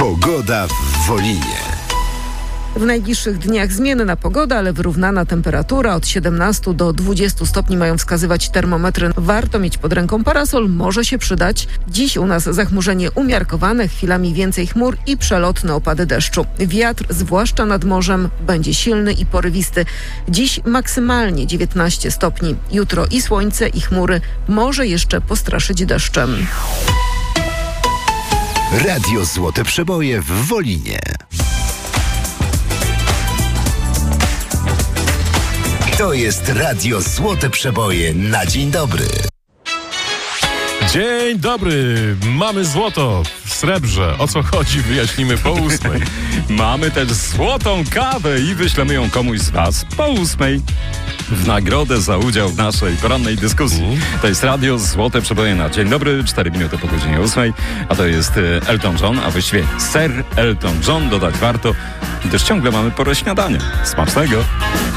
Pogoda w Wolinie. W najbliższych dniach zmienna pogoda, ale wyrównana temperatura. Od 17 do 20 stopni mają wskazywać termometry. Warto mieć pod ręką parasol, może się przydać. Dziś u nas zachmurzenie umiarkowane, chwilami więcej chmur i przelotne opady deszczu. Wiatr, zwłaszcza nad morzem, będzie silny i porywisty. Dziś maksymalnie 19 stopni. Jutro i słońce, i chmury, może jeszcze postraszyć deszczem. Radio Złote Przeboje w Wolinie. To jest Radio Złote Przeboje na dzień dobry. Dzień dobry, mamy złoto w srebrze. O co chodzi, wyjaśnimy po 8. Mamy też złotą kawę i wyślemy ją komuś z was po 8. W nagrodę za udział w naszej porannej dyskusji. To jest Radio Złote Przeboje na dzień dobry, 4 minuty po godzinie 8. A to jest Elton John, a właściwie Sir Elton John, dodać warto, gdyż ciągle mamy porę śniadania. Smacznego!